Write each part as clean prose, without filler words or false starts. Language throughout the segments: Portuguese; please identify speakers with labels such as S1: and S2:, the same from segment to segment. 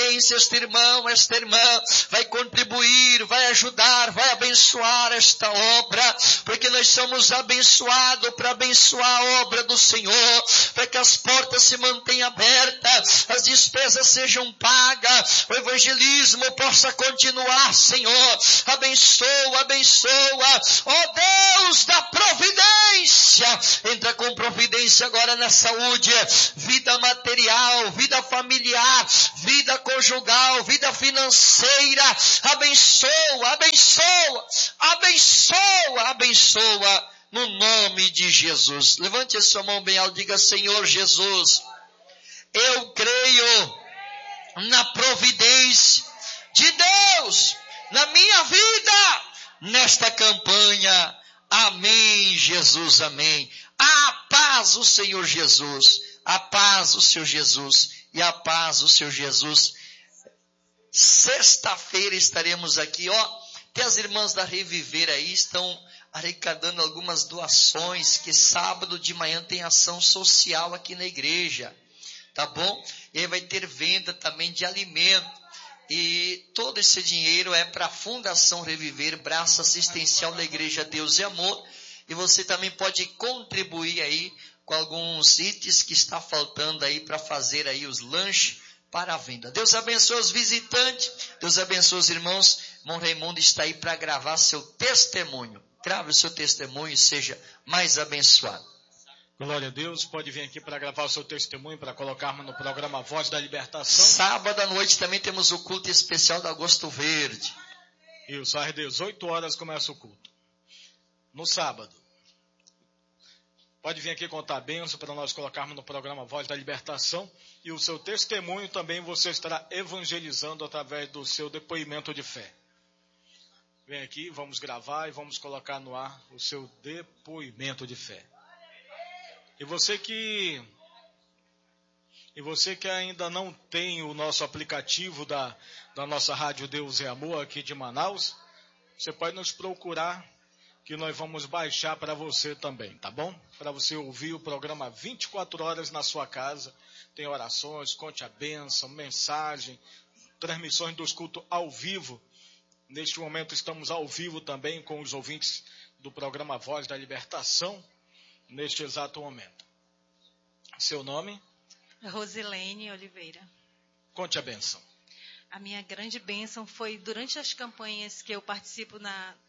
S1: providência, este irmão, esta irmã vai contribuir, vai ajudar, vai abençoar esta obra, porque nós somos abençoados para abençoar a obra do Senhor, para que as portas se mantenham abertas, as despesas sejam pagas, o evangelismo possa continuar, Senhor. Abençoa, abençoa, ó Deus da providência, entra com providência agora na saúde, vida material, vida familiar, vida conjugal, vida financeira, abençoa, abençoa, abençoa, abençoa, no nome de Jesus. Levante a sua mão bem alta, diga: Senhor Jesus, eu creio na providência de Deus na minha vida, nesta campanha. Amém, Jesus, amém. A paz do Senhor Jesus, a paz do Senhor Jesus e a paz do Senhor Jesus. Sexta-feira estaremos aqui, tem as irmãs da Reviver aí, estão arrecadando algumas doações, que sábado de manhã tem ação social aqui na igreja, tá bom? E aí vai ter venda também de alimento, e todo esse dinheiro é para a Fundação Reviver, braço assistencial da Igreja Deus e Amor, e você também pode contribuir aí com alguns itens que está faltando aí para fazer aí os lanches para a venda. Deus abençoe os visitantes, Deus abençoe os irmãos. Irmão Raimundo está aí para gravar seu testemunho. Grave o seu testemunho e seja mais abençoado.
S2: Glória a Deus, pode vir aqui para gravar o seu testemunho, para colocarmos no programa Voz da Libertação.
S1: Sábado à noite também temos o culto especial da Agosto Verde.
S2: Isso, às 18 horas começa o culto. No sábado. Pode vir aqui contar a bênção para nós colocarmos no programa Voz da Libertação. E o seu testemunho também você estará evangelizando através do seu depoimento de fé. Vem aqui, vamos gravar e vamos colocar no ar o seu depoimento de fé. E você que ainda não tem o nosso aplicativo da nossa Rádio Deus é Amor aqui de Manaus, você pode nos procurar, que nós vamos baixar para você também, tá bom? Para você ouvir o programa 24 horas na sua casa. Tem orações, conte a bênção, mensagem, transmissões dos cultos ao vivo. Neste momento estamos ao vivo também com os ouvintes do programa Voz da Libertação, neste exato momento. Seu nome?
S3: Rosilene Oliveira.
S2: Conte a bênção.
S3: A minha grande bênção foi durante as campanhas que eu participo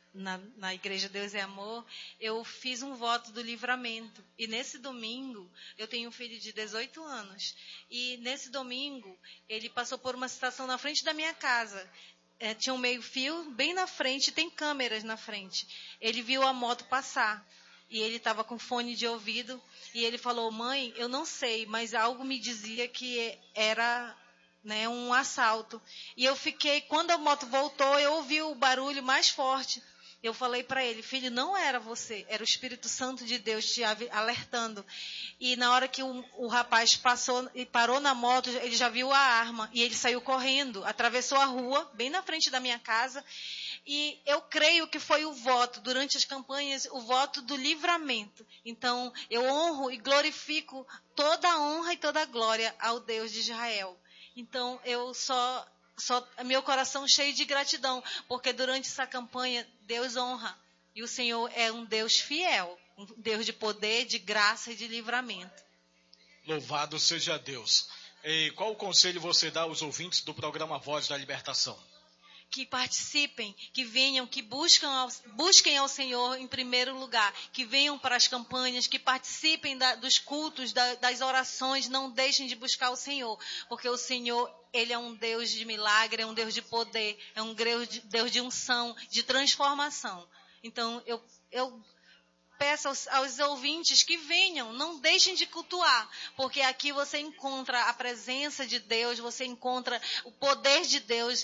S3: na Igreja Deus é Amor, eu fiz um voto do livramento. E nesse domingo, eu tenho um filho de 18 anos. E nesse domingo, ele passou por uma situação na frente da minha casa. Tinha um meio-fio bem na frente, tem câmeras na frente. Ele viu a moto passar. E ele estava com fone de ouvido. E ele falou: mãe, eu não sei, mas algo me dizia que era, um assalto. E eu fiquei, quando a moto voltou, eu ouvi o barulho mais forte. Eu falei para ele: filho, não era você, era o Espírito Santo de Deus te alertando. E na hora que o rapaz passou e parou na moto, ele já viu a arma. E ele saiu correndo, atravessou a rua, bem na frente da minha casa. E eu creio que foi o voto, durante as campanhas, o voto do livramento. Então, eu honro e glorifico toda a honra e toda a glória ao Deus de Israel. Então, eu meu coração cheio de gratidão, porque durante essa campanha, Deus honra. E o Senhor é um Deus fiel, um Deus de poder, de graça e de livramento.
S2: Louvado seja Deus. E qual o conselho você dá aos ouvintes do programa Voz da Libertação?
S3: Que participem, que venham, que busquem ao Senhor em primeiro lugar, que venham para as campanhas, que participem dos cultos, das orações, não deixem de buscar o Senhor, porque o Senhor, Ele é um Deus de milagre, é um Deus de poder, é um Deus de unção, de transformação. Então, eu peço aos ouvintes que venham, não deixem de cultuar, porque aqui você encontra a presença de Deus, você encontra o poder de Deus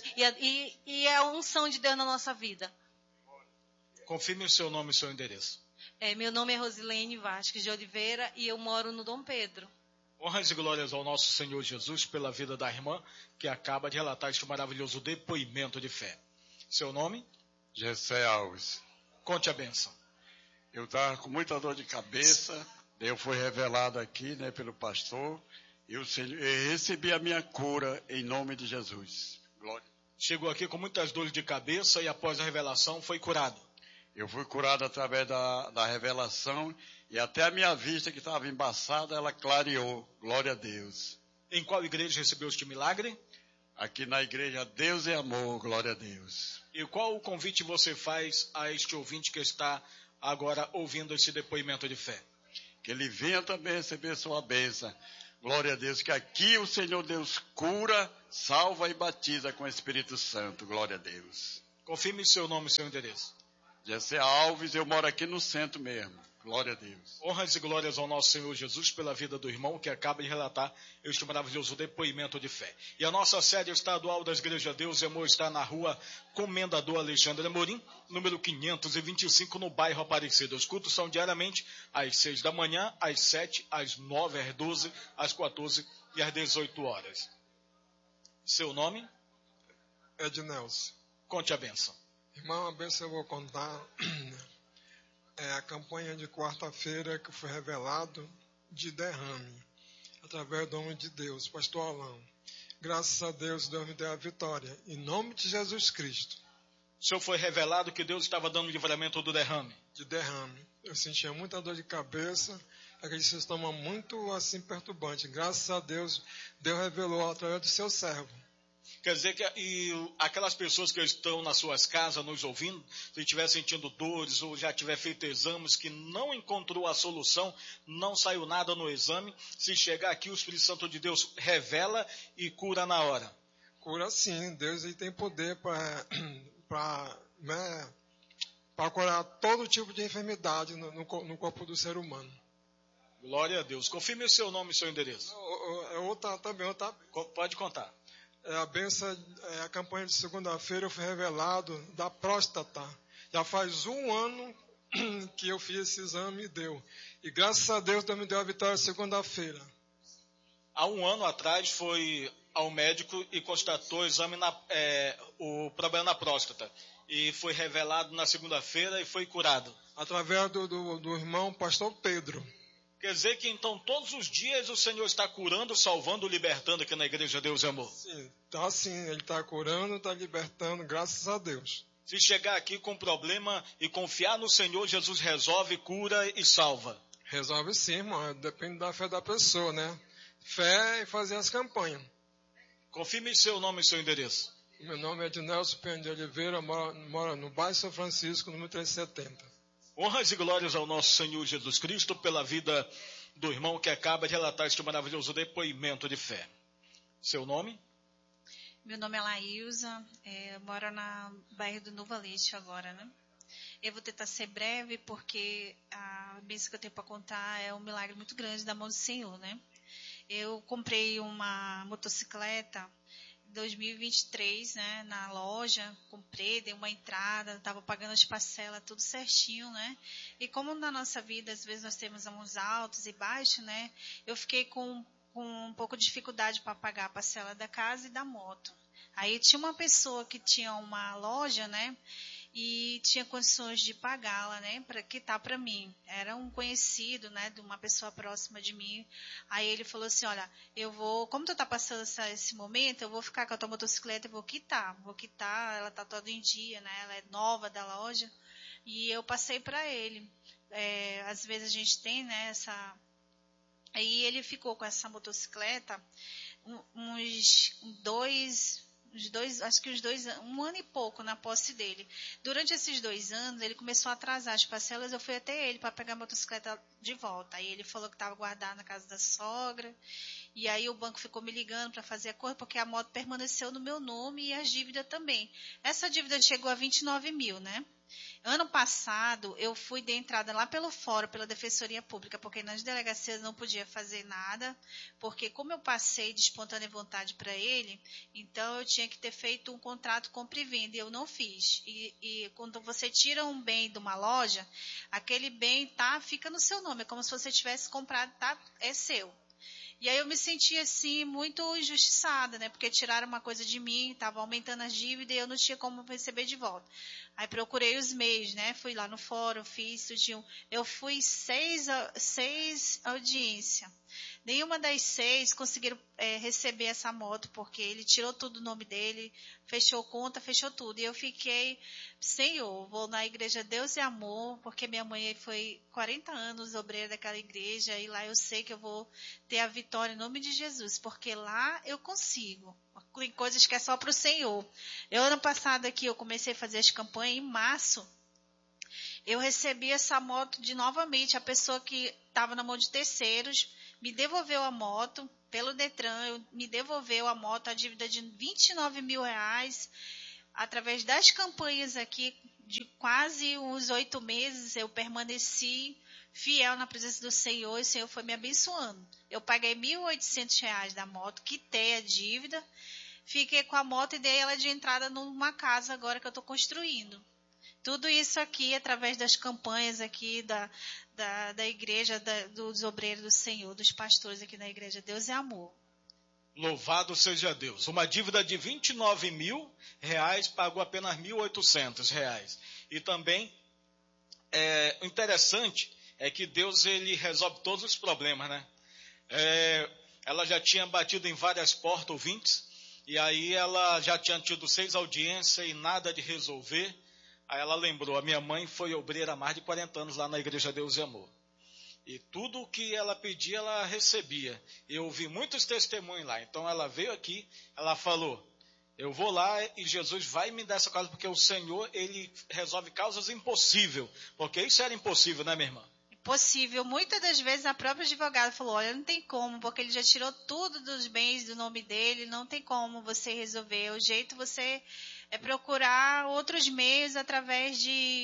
S3: e a unção de Deus na nossa vida.
S2: Confirme o seu nome e o seu endereço.
S3: Meu nome é Rosilene Vasques de Oliveira e eu moro no Dom Pedro.
S2: Honras e glórias ao nosso Senhor Jesus pela vida da irmã que acaba de relatar este maravilhoso depoimento de fé. Seu nome?
S4: Gessé Alves.
S2: Conte a bênção.
S4: Eu estava com muita dor de cabeça, eu fui revelado aqui, pelo pastor, E o Senhor, eu recebi a minha cura em nome de Jesus. Glória.
S2: Chegou aqui com muitas dores de cabeça e após a revelação foi curado.
S4: Eu fui curado através da revelação e até a minha vista que estava embaçada, ela clareou. Glória a Deus.
S2: Em qual igreja recebeu este milagre?
S4: Aqui na igreja Deus é Amor. Glória a Deus.
S2: E qual o convite você faz a este ouvinte que está agora ouvindo esse depoimento de fé?
S4: Que ele venha também receber sua bênção. Glória a Deus, que aqui o Senhor Deus cura, salva e batiza com o Espírito Santo. Glória a Deus.
S2: Confirme seu nome e seu endereço.
S4: Jessé Alves, eu moro aqui no centro mesmo. Glória a Deus.
S2: Honras e glórias ao nosso Senhor Jesus pela vida do irmão que acaba de relatar este maravilhoso depoimento de fé. E a nossa sede estadual das Igrejas Deus e Amor está na rua Comendador Alexandre Amorim, número 525, no bairro Aparecida. Os cultos são diariamente às 6 da manhã, às 7, às 9, às 12, às 14 e às 18 horas. Seu nome?
S5: Ednelson.
S2: Conte a bênção.
S5: Irmão, a bênção eu vou contar. É a campanha de quarta-feira que foi revelado de derrame, através do homem de Deus, pastor Alão. Graças a Deus, Deus me deu a vitória, em nome de Jesus Cristo.
S2: O senhor foi revelado que Deus estava dando livramento do derrame.
S5: De derrame. Eu sentia muita dor de cabeça, aquele sintoma muito assim perturbante. Graças a Deus, Deus revelou através do seu servo.
S2: Quer dizer que aquelas pessoas que estão nas suas casas nos ouvindo, se estiver sentindo dores ou já tiver feito exames que não encontrou a solução, não saiu nada no exame, se chegar aqui o Espírito Santo de Deus revela e cura na hora.
S5: Cura sim, Deus ele tem poder para curar todo tipo de enfermidade no corpo do ser humano.
S2: Glória a Deus. Confirme o seu nome e seu endereço.
S5: Outra.
S2: Pode contar.
S5: A bênção, a campanha de segunda-feira foi revelado da próstata. Já faz 1 ano que eu fiz esse exame e deu. E graças a Deus, Deus me deu a vitória segunda-feira.
S2: Há 1 ano atrás foi ao médico e constatou o problema na próstata. E foi revelado na segunda-feira e foi curado.
S5: Através do irmão pastor Pedro.
S2: Quer dizer que então todos os dias o Senhor está curando, salvando, libertando aqui na Igreja Deus e Amor.
S5: Sim, tá sim, ele está curando, está libertando, graças a Deus.
S2: Se chegar aqui com problema e confiar no Senhor, Jesus resolve, cura e salva.
S5: Resolve sim, irmão, depende da fé da pessoa, né? Fé e fazer as campanhas.
S2: Confirme seu nome e seu endereço.
S5: Meu nome é Ednelson Penha de Oliveira, moro no bairro São Francisco, número 370.
S2: Honras e glórias ao nosso Senhor Jesus Cristo pela vida do irmão que acaba de relatar este maravilhoso depoimento de fé. Seu nome?
S3: Meu nome é Laísa, eu moro no bairro do Novo Aleixo agora, né? Eu vou tentar ser breve porque a bênção que eu tenho para contar é um milagre muito grande da mão do Senhor, né? Eu comprei uma motocicleta 2023, né, na loja, comprei, dei uma entrada, estava pagando as parcelas, tudo certinho, né? E como na nossa vida, às vezes nós temos uns altos e baixos, né? Eu fiquei com um pouco de dificuldade para pagar a parcela da casa e da moto. Aí tinha uma pessoa que tinha uma loja, né? E tinha condições de pagá-la, né, para quitar para mim. Era um conhecido, né, de uma pessoa próxima de mim. Aí ele falou assim, olha, como tu tá passando esse momento, eu vou ficar com a tua motocicleta e vou quitar, ela tá toda em dia, né, ela é nova da loja. E eu passei para ele. Às vezes a gente tem, né, Aí ele ficou com essa motocicleta acho que uns 2 anos, 1 ano e pouco na posse dele. Durante esses 2 anos, ele começou a atrasar as parcelas, eu fui até ele para pegar a motocicleta de volta. Aí ele falou que estava guardada na casa da sogra, e aí o banco ficou me ligando para fazer a coisa, porque a moto permaneceu no meu nome e a dívida também. Essa dívida chegou a 29 mil, né? Ano passado, eu fui de entrada lá pelo fórum, pela Defensoria Pública, porque nas delegacias não podia fazer nada, porque como eu passei de espontânea vontade para ele, então eu tinha que ter feito um contrato compra e venda, e eu não fiz. E quando você tira um bem de uma loja, aquele bem fica no seu nome, é como se você tivesse comprado, é seu. E aí eu me senti assim, muito injustiçada, né? Porque tiraram uma coisa de mim, estava aumentando as dívidas e eu não tinha como receber de volta. Aí procurei os meios, né? Fui lá no fórum, fiz tudinho. Eu fui 6 audiências. nenhuma das 6 conseguiram receber essa moto, porque ele tirou tudo do nome dele, fechou conta, fechou tudo. E eu fiquei, Senhor, vou na igreja Deus e Amor, porque minha mãe foi 40 anos obreira daquela igreja, e lá eu sei que eu vou ter a vitória em nome de Jesus, porque lá eu consigo. Tem coisas que é só para o Senhor. Ano passado aqui eu comecei a fazer as campanhas, em março, eu recebi essa moto de novamente. A pessoa que estava na mão de terceiros me devolveu a moto pelo Detran, me devolveu a moto, a dívida de R$29 mil, através das campanhas aqui, de quase uns 8 meses, eu permaneci fiel na presença do Senhor, e o Senhor foi me abençoando. Eu paguei R$1.800 da moto, quitei a dívida, fiquei com a moto e dei ela de entrada numa casa agora que eu estou construindo. Tudo isso aqui através das campanhas aqui da igreja, dos obreiros do Senhor, dos pastores aqui na igreja. Deus é amor.
S2: Louvado seja Deus. Uma dívida de R$29 mil, pagou apenas R$1.800. E também, o interessante é que Deus, ele resolve todos os problemas, né? Ela já tinha batido em várias portas, ouvintes, e aí ela já tinha tido 6 audiências e nada de resolver. Aí ela lembrou, a minha mãe foi obreira há mais de 40 anos lá na igreja Deus e Amor. E tudo o que ela pedia, ela recebia. Eu ouvi muitos testemunhos lá. Então ela veio aqui, ela falou, eu vou lá e Jesus vai me dar essa causa, porque o Senhor, ele resolve causas impossíveis. Porque isso era impossível, né, minha irmã?
S3: Impossível. Muitas das vezes a própria advogada falou, olha, não tem como, porque ele já tirou tudo dos bens do nome dele, não tem como você resolver. O jeito você é procurar outros meios atrás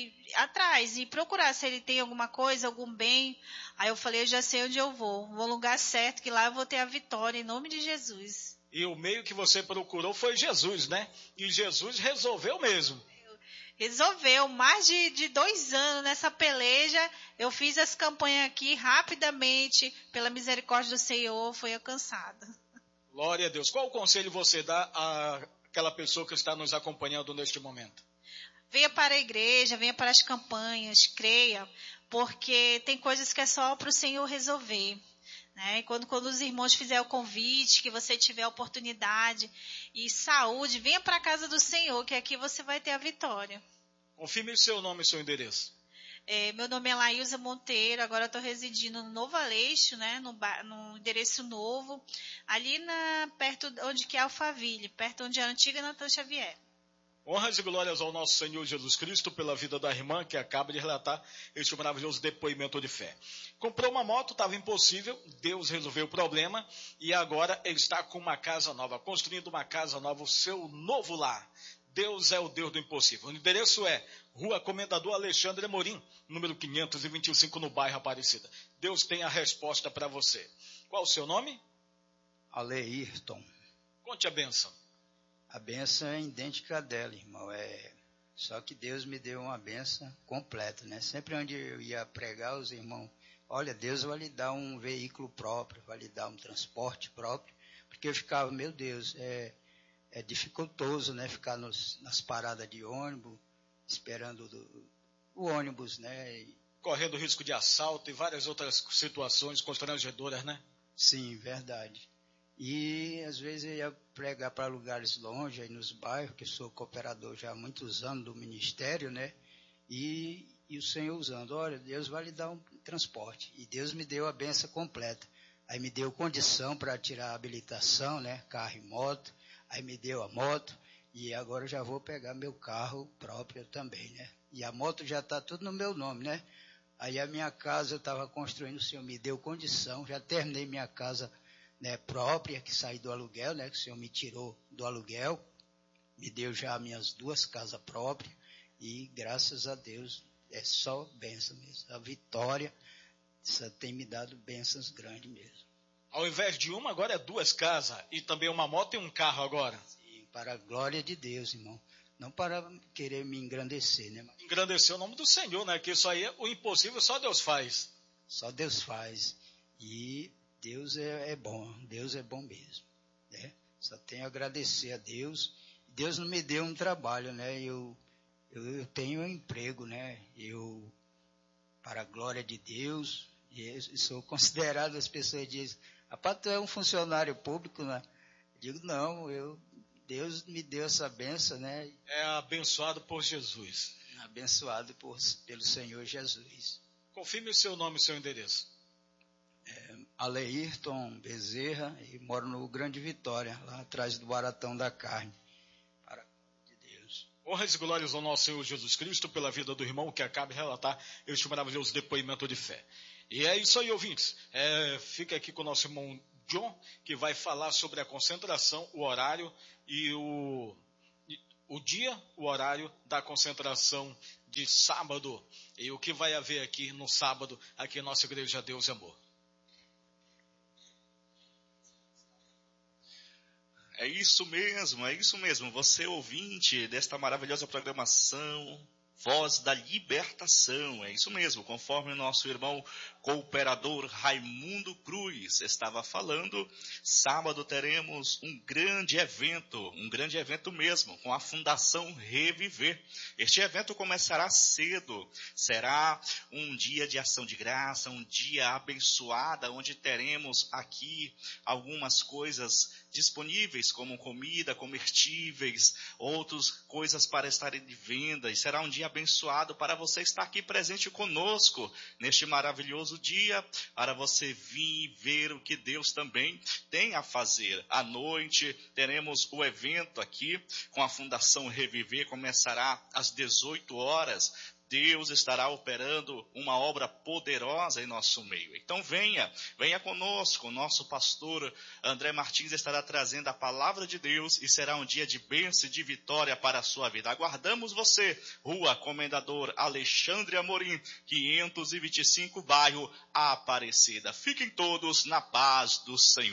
S3: e procurar se ele tem alguma coisa, algum bem. Aí eu falei, eu já sei onde eu vou ao lugar certo, que lá eu vou ter a vitória em nome de Jesus.
S2: E o meio que você procurou foi Jesus, né? E Jesus resolveu mesmo.
S3: Resolveu, mais de 2 anos nessa peleja, eu fiz as campanhas aqui rapidamente, pela misericórdia do Senhor, foi alcançada.
S2: Glória a Deus. Qual o conselho você dá àquela pessoa que está nos acompanhando neste momento?
S3: Venha para a igreja, venha para as campanhas, creia, porque tem coisas que é só para o Senhor resolver. Né? Quando os irmãos fizerem o convite, que você tiver a oportunidade e saúde, venha para a casa do Senhor, que aqui você vai ter a vitória.
S2: Confirme o seu nome e seu endereço.
S3: Meu nome é Laísa Monteiro, agora estou residindo no Novo Aleixo, né? no endereço novo, ali perto onde que é Alphaville, perto onde é a antiga Natan Xavier.
S2: Honras e glórias ao nosso Senhor Jesus Cristo pela vida da irmã que acaba de relatar este maravilhoso depoimento de fé. Comprou uma moto, estava impossível, Deus resolveu o problema e agora ele está com uma casa nova, construindo uma casa nova, o seu novo lar. Deus é o Deus do impossível. O endereço é Rua Comendador Alexandre Amorim, número 525, no bairro Aparecida. Deus tem a resposta para você. Qual o seu nome?
S6: Aleirton.
S2: Conte a bênção.
S6: A bênção é idêntica dela, irmão. Só que Deus me deu uma bênção completa, né? Sempre onde eu ia pregar, os irmãos, olha, Deus vai lhe dar um veículo próprio, vai lhe dar um transporte próprio, porque eu ficava, meu Deus, é dificultoso, né? Ficar nas paradas de ônibus, esperando o ônibus, né?
S2: Correndo risco de assalto e várias outras situações constrangedoras, né?
S6: Sim, verdade. E às vezes eu ia pregar para lugares longe, aí nos bairros, que eu sou cooperador já há muitos anos do ministério, né? E o Senhor usando, olha, Deus vai lhe dar um transporte. E Deus me deu a benção completa. Aí me deu condição para tirar a habilitação, né? Carro e moto. Aí me deu a moto. E agora eu já vou pegar meu carro próprio também, né? E a moto já está tudo no meu nome, né? Aí a minha casa eu estava construindo, o Senhor me deu condição, já terminei minha casa, né, própria, que saí do aluguel, né, que o Senhor me tirou do aluguel, me deu já minhas 2 casas próprias, e graças a Deus é só bênção mesmo. A vitória tem me dado bênçãos grandes mesmo.
S2: Ao invés de uma, agora é 2 casas, e também uma moto e um carro agora.
S6: Sim, para a glória de Deus, irmão. Não para querer me engrandecer, né?
S2: Engrandecer o nome do Senhor, né? Que isso aí, o impossível só Deus faz.
S6: Só Deus faz. E Deus é bom, Deus é bom mesmo, né? Só tenho a agradecer a Deus. Deus não me deu um trabalho, né? Eu tenho um emprego, né? Para a glória de Deus, eu sou considerado, as pessoas dizem, Rapaz, tu é um funcionário público, né? Digo, não, Deus me deu essa benção, né?
S2: É abençoado por Jesus.
S6: Abençoado pelo Senhor Jesus.
S2: Confirme o seu nome e o seu endereço.
S6: Aleirton Bezerra, e moro no Grande Vitória, lá atrás do Baratão da Carne. Para de Deus.
S2: Honras e glórias ao nosso Senhor Jesus Cristo pela vida do irmão que acaba de relatar este maravilhoso depoimento de fé. E é isso aí, ouvintes. Fica aqui com o nosso irmão John, que vai falar sobre a concentração, o horário e o dia, o horário da concentração de sábado. E o que vai haver aqui no sábado, aqui em nossa Igreja Deus e Amor.
S7: É isso mesmo. Você ouvinte desta maravilhosa programação, Voz da Libertação, é isso mesmo, conforme o nosso irmão cooperador Raimundo Cruz estava falando, sábado teremos um grande evento mesmo, com a Fundação Reviver. Este evento começará cedo, será um dia de ação de graça, um dia abençoado, onde teremos aqui algumas coisas disponíveis, como comida, comestíveis, outras coisas para estarem de venda, e será um dia abençoado para você estar aqui presente conosco neste maravilhoso dia, para você vir ver o que Deus também tem a fazer. À noite teremos o evento aqui com a Fundação Reviver, começará às 18 horas. Deus estará operando uma obra poderosa em nosso meio. Então venha conosco, o nosso pastor André Martins estará trazendo a palavra de Deus e será um dia de bênção e de vitória para a sua vida. Aguardamos você, Rua Comendador Alexandre Amorim, 525, bairro Aparecida. Fiquem todos na paz do Senhor.